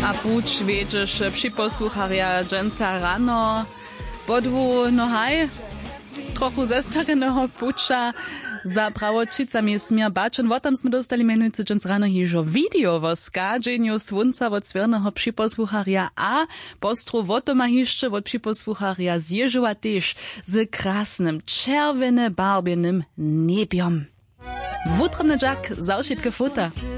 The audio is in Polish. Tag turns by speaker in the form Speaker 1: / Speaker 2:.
Speaker 1: A puć wiedziesz przyposłucharja dżęca rano, podwu nohaj, trochu zestareného puča za prawočicami smier bačen. Wotam sme dostali menujúci dżęc rano hižo video vo skadženju slunca od svierneho przyposłucharja a postru wotoma hišće od przyposłucharja zježova tež z krasnym, czerwone barbienym nebiom. Wutrny dżak, zaušitke futa.